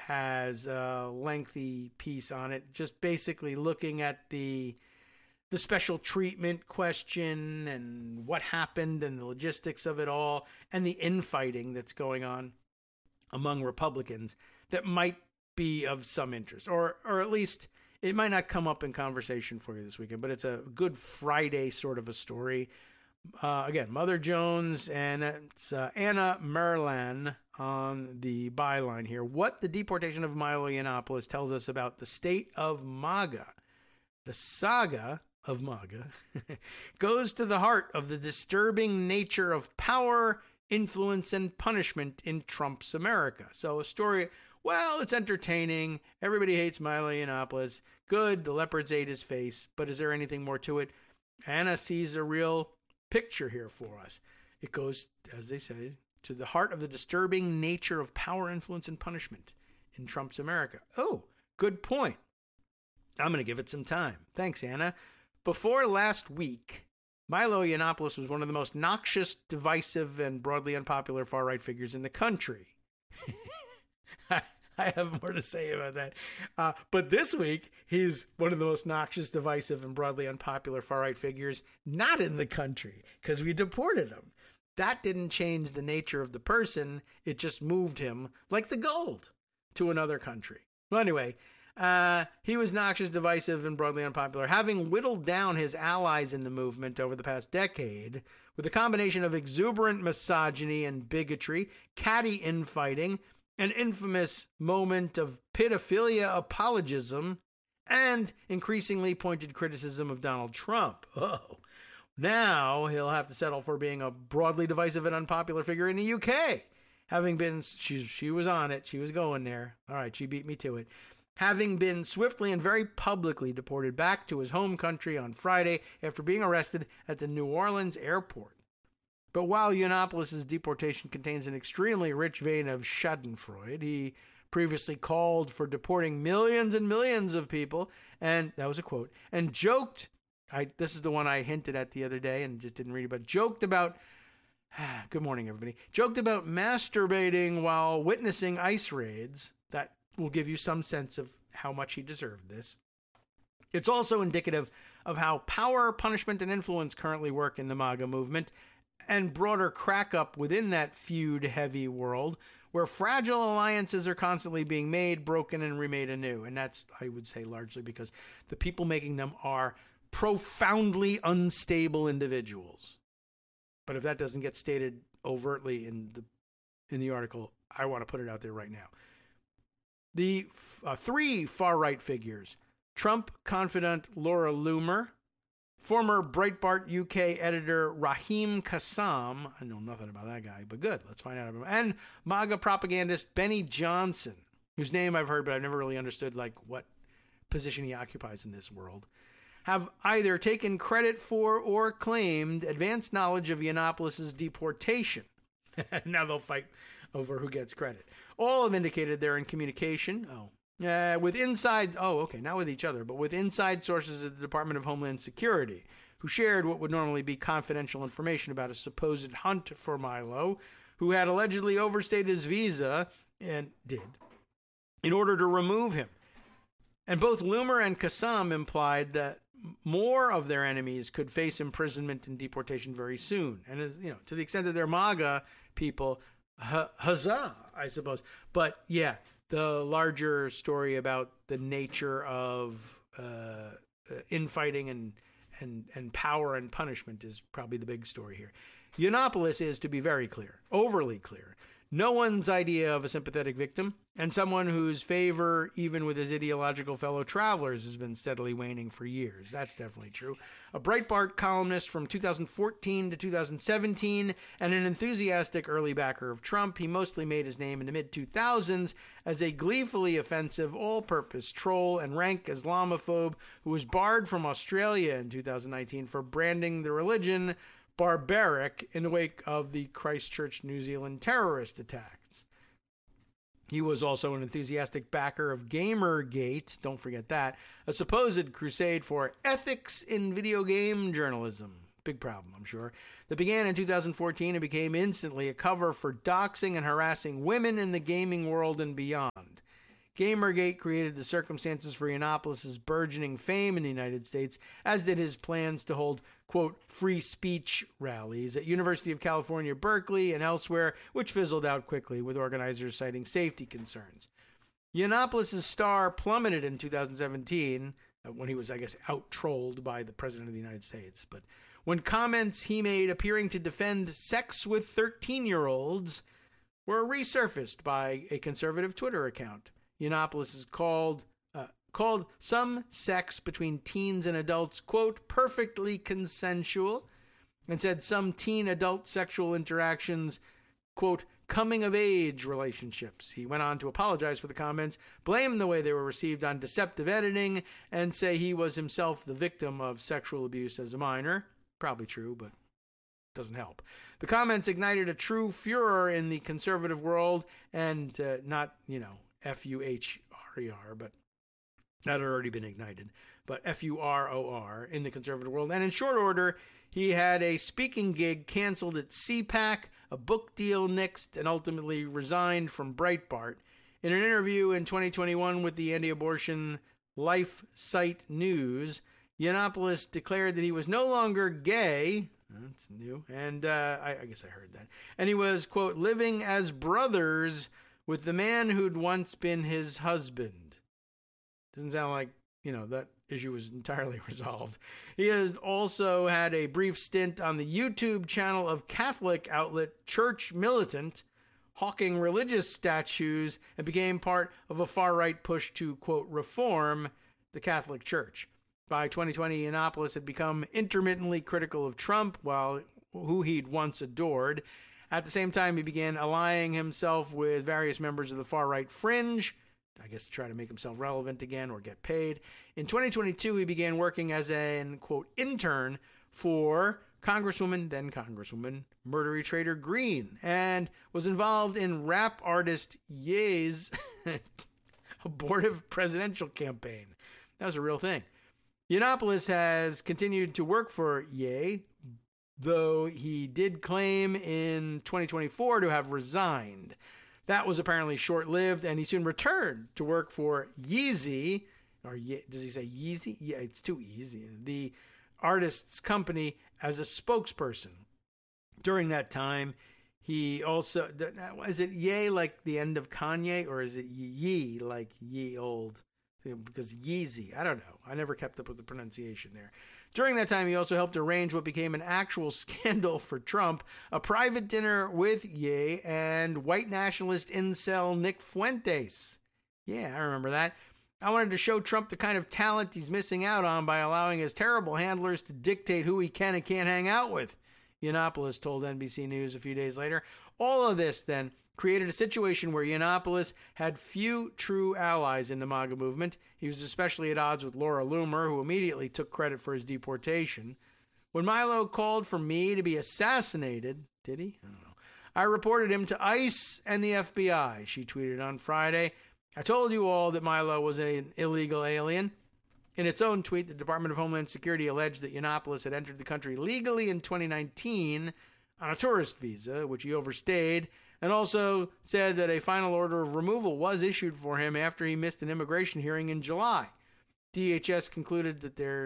has a lengthy piece on it, just basically looking at the special treatment question and what happened and the logistics of it all and the infighting that's going on among Republicans that might be of some interest, or at least it might not come up in conversation for you this weekend, but it's a Good Friday sort of a story. Again, Mother Jones, and it's Anna Merlan on the byline here. What the deportation of Milo Yiannopoulos tells us about the state of MAGA. The saga of MAGA goes to the heart of the disturbing nature of power, influence, and punishment in Trump's America. So a story, well, it's entertaining. Everybody hates Milo Yiannopoulos. Good, the leopards ate his face. But is there anything more to it? Anna sees a real picture here for us. It goes, as they say, to the heart of the disturbing nature of power, influence, and punishment in Trump's America. Oh, good point. I'm going to give it some time. Thanks, Anna. Before last week, Milo Yiannopoulos was one of the most noxious, divisive, and broadly unpopular far-right figures in the country. I have more to say about that. But this week, he's one of the most noxious, divisive, and broadly unpopular far-right figures not in the country, because we deported him. That didn't change the nature of the person. It just moved him, like the gold, to another country. Well, anyway, he was noxious, divisive, and broadly unpopular, having whittled down his allies in the movement over the past decade with a combination of exuberant misogyny and bigotry, catty infighting, an infamous moment of pedophilia apologism, and increasingly pointed criticism of Donald Trump. Oh, now he'll have to settle for being a broadly divisive and unpopular figure in the UK. Having been, she was on it. She was going there. All right, she beat me to it. Having been swiftly and very publicly deported back to his home country on Friday after being arrested at the New Orleans airport. But while Yiannopoulos' deportation contains an extremely rich vein of schadenfreude, he previously called for deporting millions and millions of people, and that was a quote, and joked, this is the one I hinted at the other day and just didn't read about, joked about, good morning everybody, joked about masturbating while witnessing ICE raids. That will give you some sense of how much he deserved this. It's also indicative of how power, punishment, and influence currently work in the MAGA movement, and broader crack up within that feud-heavy world where fragile alliances are constantly being made, broken, and remade anew. And that's, I would say, largely because the people making them are profoundly unstable individuals. But if that doesn't get stated overtly in the article, I want to put it out there right now. The three far-right figures, Trump confidant Laura Loomer, former Breitbart UK editor Raheem Kassam, I know nothing about that guy, but good, let's find out about him, and MAGA propagandist Benny Johnson, whose name I've heard, but I've never really understood what position he occupies in this world, have either taken credit for or claimed advanced knowledge of Yiannopoulos' deportation. Now they'll fight over who gets credit. All have indicated they're in communication. Not with each other, but with inside sources at the Department of Homeland Security, who shared what would normally be confidential information about a supposed hunt for Milo, who had allegedly overstayed his visa, and did, in order to remove him. And both Loomer and Kassam implied that more of their enemies could face imprisonment and deportation very soon. And, to the extent that they're MAGA people, huzzah, I suppose. But, yeah, the larger story about the nature of infighting and power and punishment is probably the big story here. Yiannopoulos is, to be very clear, overly clear, no one's idea of a sympathetic victim, and someone whose favor, even with his ideological fellow travelers, has been steadily waning for years. That's definitely true. A Breitbart columnist from 2014 to 2017, and an enthusiastic early backer of Trump, he mostly made his name in the mid-2000s as a gleefully offensive, all-purpose troll and rank Islamophobe who was barred from Australia in 2019 for branding the religion barbaric in the wake of the Christchurch, New Zealand terrorist attacks. He was also an enthusiastic backer of Gamergate, don't forget that, a supposed crusade for ethics in video game journalism. Big problem, I'm sure. That began in 2014 and became instantly a cover for doxing and harassing women in the gaming world and beyond. Gamergate created the circumstances for Yiannopoulos' burgeoning fame in the United States, as did his plans to hold, quote, free speech rallies at University of California, Berkeley, and elsewhere, which fizzled out quickly, with organizers citing safety concerns. Yiannopoulos' star plummeted in 2017, when he was, I guess, out-trolled by the President of the United States. But when comments he made appearing to defend sex with 13-year-olds were resurfaced by a conservative Twitter account. Yiannopoulos is called some sex between teens and adults, quote, perfectly consensual, and said some teen-adult sexual interactions, quote, coming-of-age relationships. He went on to apologize for the comments, blame the way they were received on deceptive editing, and say he was himself the victim of sexual abuse as a minor. Probably true, but doesn't help. The comments ignited a true furor in the conservative world, and not, F-U-H-R-E-R, but that had already been ignited, but F-U-R-O-R in the conservative world. And in short order, he had a speaking gig canceled at CPAC, a book deal nixed, and ultimately resigned from Breitbart. In an interview in 2021 with the anti-abortion Life Site News, Yiannopoulos declared that he was no longer gay. That's new. And I guess I heard that. And he was, quote, living as brothers with the man who'd once been his husband. Doesn't sound like, that issue was entirely resolved. He has also had a brief stint on the YouTube channel of Catholic outlet Church Militant, hawking religious statues, and became part of a far-right push to, quote, reform the Catholic Church. By 2020, Yiannopoulos had become intermittently critical of Trump, who he'd once adored. At the same time, he began allying himself with various members of the far-right fringe, I guess to try to make himself relevant again or get paid. In 2022, he began working as an, quote, intern for then Congresswoman Marjorie Taylor Greene, and was involved in rap artist Ye's abortive presidential campaign. That was a real thing. Yiannopoulos has continued to work for Ye, though he did claim in 2024 to have resigned. That was apparently short-lived, and he soon returned to work for Yeezy, does he say Yeezy? Yeah, it's too easy. The artist's company as a spokesperson. During that time, he also, is it Ye like the end of Kanye, or is it Ye like ye old? Because Yeezy, I don't know. I never kept up with the pronunciation there. During that time, he also helped arrange what became an actual scandal for Trump, a private dinner with Ye and white nationalist incel Nick Fuentes. Yeah, I remember that. I wanted to show Trump the kind of talent he's missing out on by allowing his terrible handlers to dictate who he can and can't hang out with, Yiannopoulos told NBC News a few days later. All of this, then, created a situation where Yiannopoulos had few true allies in the MAGA movement. He was especially at odds with Laura Loomer, who immediately took credit for his deportation. When Milo called for me to be assassinated, did he? I don't know. I reported him to ICE and the FBI, she tweeted on Friday. I told you all that Milo was an illegal alien. In its own tweet, the Department of Homeland Security alleged that Yiannopoulos had entered the country legally in 2019 on a tourist visa, which he overstayed, and also said that a final order of removal was issued for him after he missed an immigration hearing in July. DHS concluded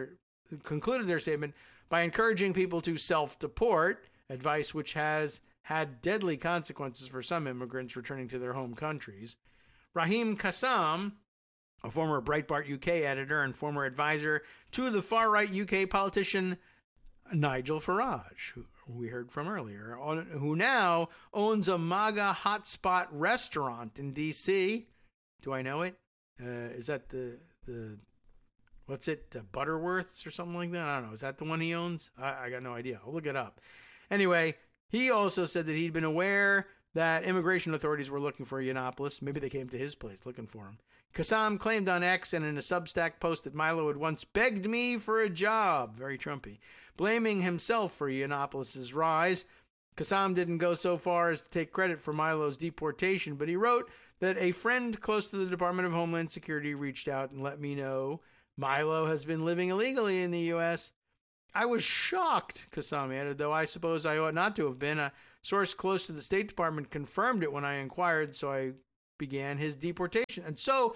their statement by encouraging people to self-deport, advice which has had deadly consequences for some immigrants returning to their home countries. Raheem Kassam, a former Breitbart UK editor and former advisor to the far-right UK politician Nigel Farage, who we heard from earlier, who now owns a MAGA hotspot restaurant in D.C. Do I know it? Is that the what's it, Butterworth's or something like that? I don't know. Is that the one he owns? I got no idea. I'll look it up. Anyway, he also said that he'd been aware that immigration authorities were looking for Yiannopoulos. Maybe they came to his place looking for him. Kassam claimed on X and in a Substack post that Milo had once begged me for a job. Very Trumpy. Blaming himself for Yiannopoulos' rise. Kassam didn't go so far as to take credit for Milo's deportation, but he wrote that a friend close to the Department of Homeland Security reached out and let me know Milo has been living illegally in the U.S. I was shocked, Kassam added, though I suppose I ought not to have been. A source close to the State Department confirmed it when I inquired, so I began his deportation. And so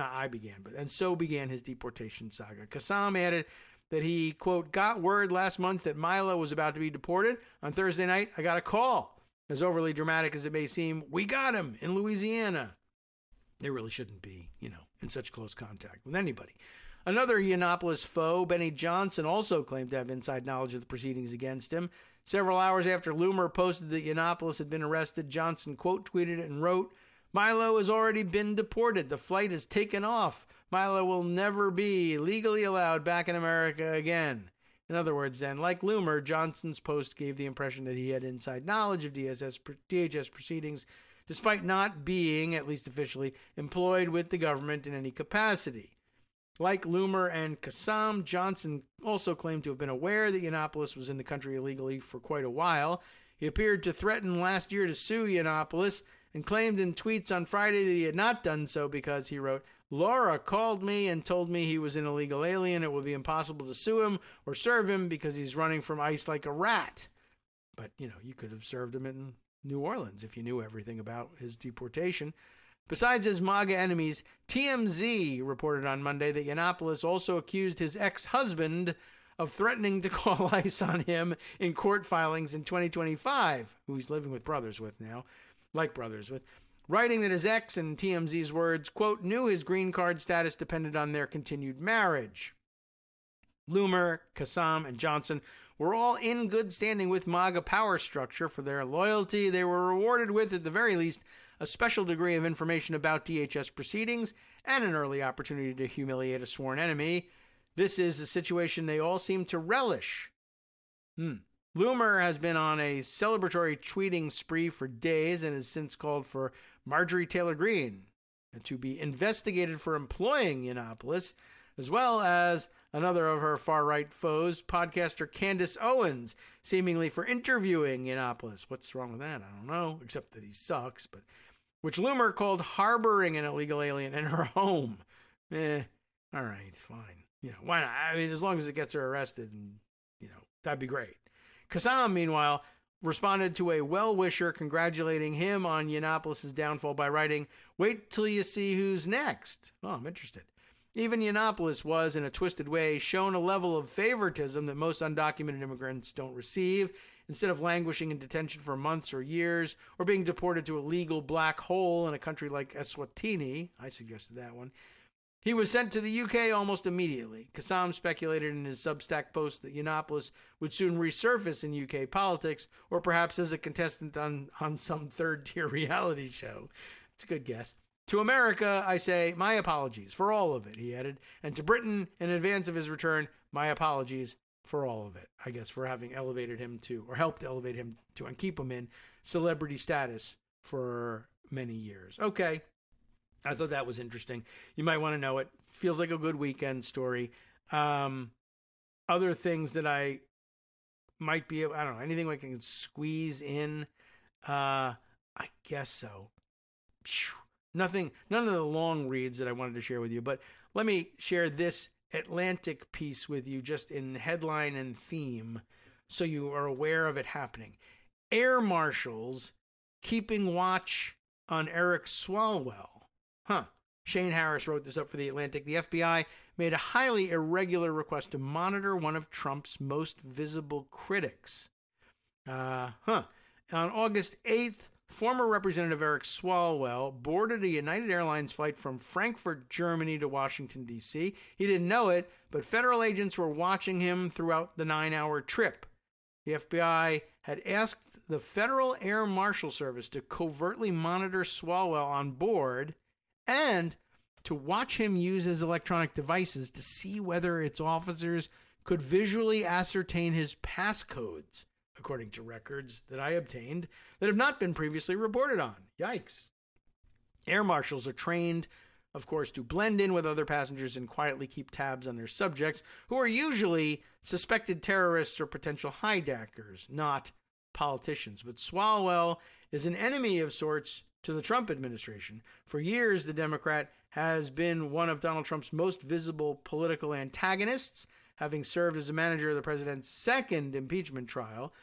began his deportation saga. Kassam added that he, quote, got word last month that Milo was about to be deported. On Thursday night, I got a call. As overly dramatic as it may seem, we got him in Louisiana. They really shouldn't be, in such close contact with anybody. Another Yiannopoulos foe, Benny Johnson, also claimed to have inside knowledge of the proceedings against him. Several hours after Loomer posted that Yiannopoulos had been arrested, Johnson quote tweeted it and wrote, Milo has already been deported. The flight has taken off. Milo will never be legally allowed back in America again. In other words, then, like Loomer, Johnson's post gave the impression that he had inside knowledge of DHS proceedings, despite not being, at least officially, employed with the government in any capacity. Like Loomer and Kassam, Johnson also claimed to have been aware that Yiannopoulos was in the country illegally for quite a while. He appeared to threaten last year to sue Yiannopoulos and claimed in tweets on Friday that he had not done so because, he wrote, Laura called me and told me he was an illegal alien. It would be impossible to sue him or serve him because he's running from ICE like a rat. But, you could have served him in New Orleans if you knew everything about his deportation. Besides his MAGA enemies, TMZ reported on Monday that Yiannopoulos also accused his ex-husband of threatening to call ICE on him in court filings in 2025, who he's living with brothers with now, writing that his ex, in TMZ's words, quote, knew his green card status depended on their continued marriage. Loomer, Kassam, and Johnson were all in good standing with MAGA power structure. For their loyalty, they were rewarded with, at the very least, a special degree of information about DHS proceedings and an early opportunity to humiliate a sworn enemy. This is a situation they all seem to relish. Loomer has been on a celebratory tweeting spree for days and has since called for Marjorie Taylor Greene to be investigated for employing Yiannopoulos, as well as another of her far-right foes, podcaster Candace Owens, seemingly for interviewing Yiannopoulos. What's wrong with that? I don't know, except that he sucks, but which Loomer called harboring an illegal alien in her home. All right, fine. Why not? I mean, as long as it gets her arrested, and that'd be great. Kassam, meanwhile, responded to a well-wisher congratulating him on Yiannopoulos' downfall by writing, wait till you see who's next. Oh, I'm interested. Even Yiannopoulos was, in a twisted way, shown a level of favoritism that most undocumented immigrants don't receive. Instead of languishing in detention for months or years, or being deported to a legal black hole in a country like Eswatini, I suggested that one, he was sent to the UK almost immediately. Kassam speculated in his Substack post that Yiannopoulos would soon resurface in UK politics, or perhaps as a contestant on some third-tier reality show. It's a good guess. To America, I say, my apologies for all of it, he added. And to Britain, in advance of his return, my apologies for all of it. I guess for having elevated him to, or helped elevate him to, and keep him in celebrity status for many years. Okay. I thought that was interesting. You might want to know it. Feels like a good weekend story. Other things that I might be, I don't know, anything I can squeeze in. I guess so. None of the long reads that I wanted to share with you, but let me share this Atlantic piece with you just in headline and theme so you are aware of it happening. Air marshals keeping watch on Eric Swalwell. Shane Harris wrote this up for The Atlantic. The FBI made a highly irregular request to monitor one of Trump's most visible critics. On August 8th, former Representative Eric Swalwell boarded a United Airlines flight from Frankfurt, Germany to Washington, D.C. He didn't know it, but federal agents were watching him throughout the 9-hour trip. The FBI had asked the Federal Air Marshal Service to covertly monitor Swalwell on board and to watch him use his electronic devices to see whether its officers could visually ascertain his passcodes, according to records that I obtained that have not been previously reported on. Yikes. Air marshals are trained, of course, to blend in with other passengers and quietly keep tabs on their subjects, who are usually suspected terrorists or potential hijackers, not politicians. But Swalwell is an enemy of sorts to the Trump administration. For years, the Democrat has been one of Donald Trump's most visible political antagonists, having served as a manager of the president's second impeachment trial.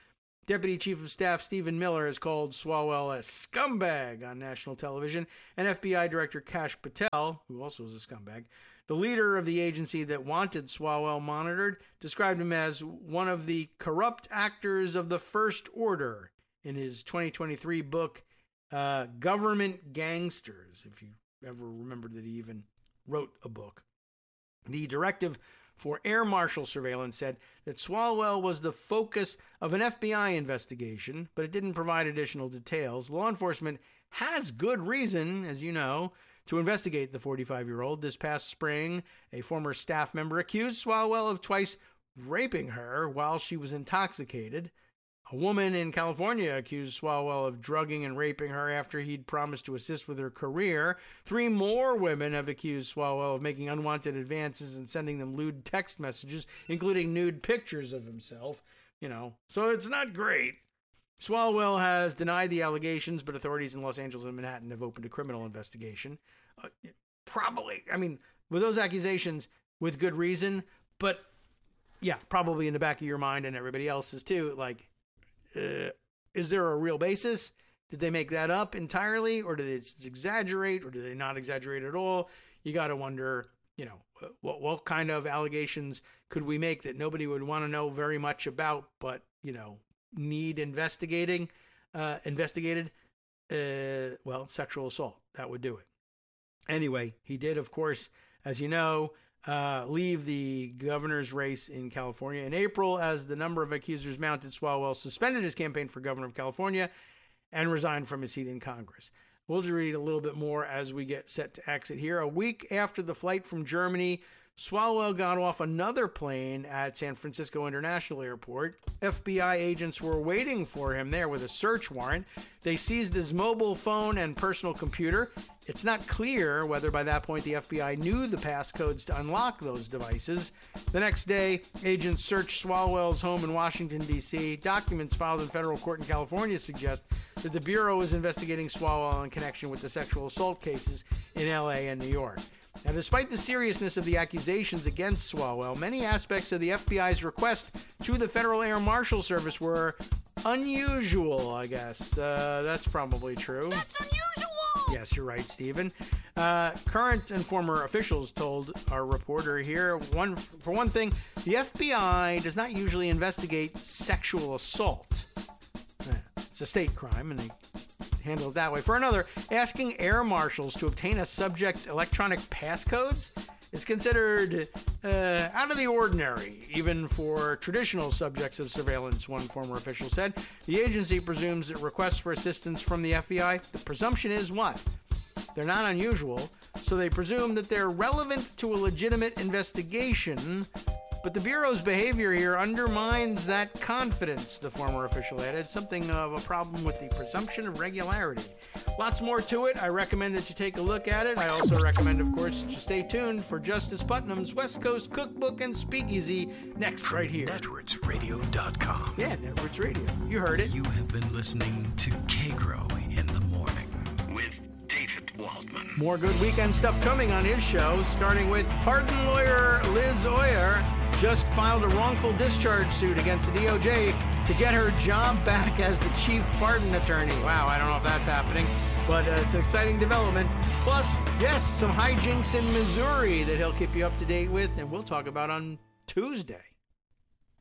Deputy Chief of Staff Stephen Miller has called Swalwell a scumbag on national television, and FBI Director Kash Patel, who also is a scumbag, the leader of the agency that wanted Swalwell monitored, described him as one of the corrupt actors of the First Order in his 2023 book, Government Gangsters, if you ever remember that he even wrote a book. The directive for air marshal surveillance said that Swalwell was the focus of an FBI investigation, but it didn't provide additional details. Law enforcement has good reason, as you know, to investigate the 45-year-old. This past spring, a former staff member accused Swalwell of twice raping her while she was intoxicated. A woman in California accused Swalwell of drugging and raping her after he'd promised to assist with her career. 3 more women have accused Swalwell of making unwanted advances and sending them lewd text messages, including nude pictures of himself. So it's not great. Swalwell has denied the allegations, but authorities in Los Angeles and Manhattan have opened a criminal investigation. Probably, with those accusations, with good reason, but yeah, probably in the back of your mind and everybody else's too, is there a real basis? Did they make that up entirely, or did they exaggerate, or did they not exaggerate at all? You got to wonder, what kind of allegations could we make that nobody would want to know very much about, but, need investigated? Sexual assault, that would do it. Anyway, he did, of course, as you know, leave the governor's race in California in April as the number of accusers mounted. Swalwell suspended his campaign for governor of California and resigned from his seat in Congress. We'll just read a little bit more as we get set to exit here. A week after the flight from Germany, Swalwell got off another plane at San Francisco International Airport. FBI agents were waiting for him there with a search warrant. They seized his mobile phone and personal computer. It's not clear whether by that point the FBI knew the passcodes to unlock those devices. The next day, agents searched Swalwell's home in Washington, D.C. Documents filed in federal court in California suggest that the Bureau is investigating Swalwell in connection with the sexual assault cases in L.A. and New York. Now, despite the seriousness of the accusations against Swalwell, many aspects of the FBI's request to the Federal Air Marshal Service were unusual, I guess. That's probably true. That's unusual! Yes, you're right, Stephen. Current and former officials told our reporter here, for one thing, the FBI does not usually investigate sexual assault. It's a state crime, and they handle it that way. For another, asking air marshals to obtain a subject's electronic passcodes is considered out of the ordinary, even for traditional subjects of surveillance, one former official said. The agency presumes that requests for assistance from the FBI, the presumption is what? They're not unusual, so they presume that they're relevant to a legitimate investigation. But the Bureau's behavior here undermines that confidence, the former official added. Something of a problem with the presumption of regularity. Lots more to it. I recommend that you take a look at it. I also recommend, of course, that you stay tuned for Justice Putnam's West Coast Cookbook and Speakeasy next right here. NetworksRadio.com. Yeah, Networks Radio. You heard it. You have been listening to K-Grow in the Morning with David Waldman. More good weekend stuff coming on his show, starting with pardon lawyer Liz Oyer just filed a wrongful discharge suit against the DOJ to get her job back as the chief pardon attorney. Wow, I don't know if that's happening, but it's an exciting development. Plus, yes, some hijinks in Missouri that he'll keep you up to date with, and we'll talk about on Tuesday.